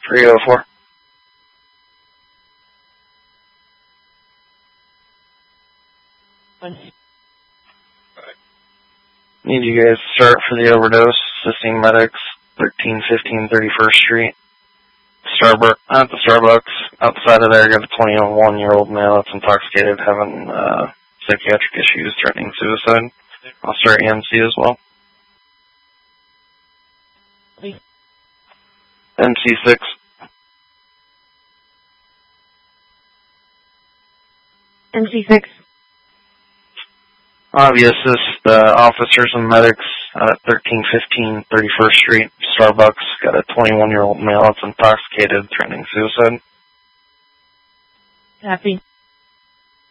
304. Need you guys to start for the overdose. Assisting medics, 1315 31st Street. At the Starbucks. Outside of there, you got a 21-year-old male that's intoxicated, having psychiatric issues, threatening suicide. I'll start EMC as well. MC6. MC6. We assist officers and medics at 1315 31st Street, Starbucks. Got a 21-year-old male that's intoxicated, threatening suicide. Copy.